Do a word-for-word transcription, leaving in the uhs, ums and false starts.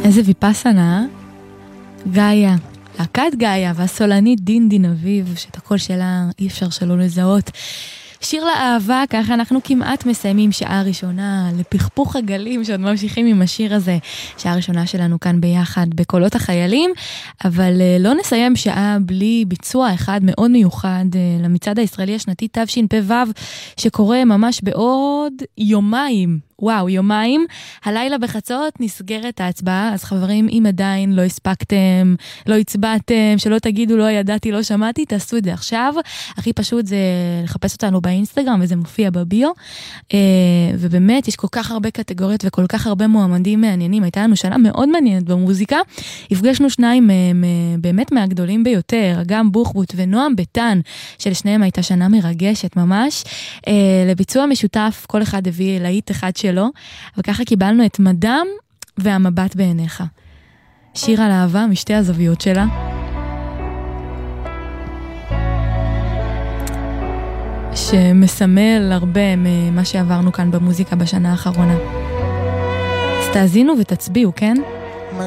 איזה ויפסנה, גאיה, להקת גאיה והסולנית דין דין אביב, שאת הקול שלה אי אפשר שלא לזהות. שיר לאהבה, ככה אנחנו כמעט מסיימים שעה ראשונה לפכפוך הגלים, שעוד ממשיכים עם השיר הזה, שעה ראשונה שלנו כאן ביחד בקולות החיילים, אבל לא נסיים שעה בלי ביצוע אחד מאוד מיוחד למצעד הישראלי השנתי תשפ"ו, שקורה ממש בעוד יומיים. וואו, יומיים, הלילה בחצות נסגרת ההצבעה, אז חברים, אם עדיין לא הספקתם, לא הצבעתם, שלא תגידו לא ידעתי, לא שמעתי, תעשו את זה עכשיו. הכי פשוט זה לחפש אותנו באינסטגרם, וזה מופיע בביו, ובאמת יש כל כך הרבה קטגוריות וכל כך הרבה מועמדים מעניינים. הייתה לנו שנה מאוד מעניינת במוזיקה, הפגשנו שניים באמת מהגדולים ביותר, גם בוחבוט ונועם ביטן, שלשניהם הייתה שנה מרגשת ממש, לביצוע משותף, כל אחד הביא להיט אחד שלו, וככה קיבלנו את מדם והמבט בעיניך. שיר על אהבה משתי הזוויות שלה. שמסמל הרבה ממה שעברנו כאן במוזיקה בשנה האחרונה. אז תאזינו ותצביעו, כן?